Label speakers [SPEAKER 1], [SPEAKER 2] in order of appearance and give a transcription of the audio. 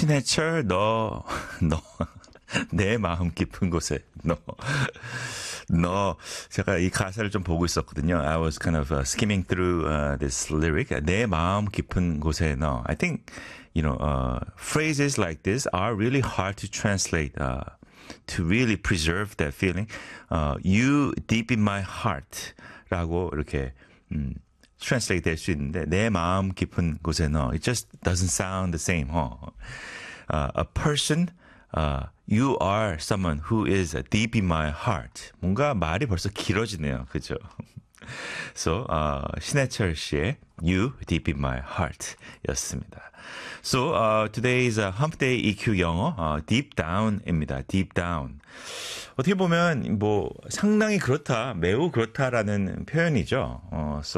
[SPEAKER 1] 신해철, 너, 내 마음 깊은 곳에, 제가 이 가사를 좀 보고 있었거든요. I was kind of skimming through this lyric. 내 마음 깊은 곳에 너. I think, phrases like this are really hard to translate, to really preserve that feeling. You deep in my heart. 라고 이렇게, translate 될 수 있는데, 내 마음 깊은 곳에 너. It just doesn't sound the same. A person, you are someone who is deep in my heart. 뭔가 말이 벌써 길어지네요. 그죠? So, 신해철 씨의 You Deep in My Heart 였습니다. So, today's Hump Day EQ 영어, Deep Down입니다. Deep Down. 어떻게 보면, 상당히 그렇다, 매우 그렇다라는 표현이죠. So,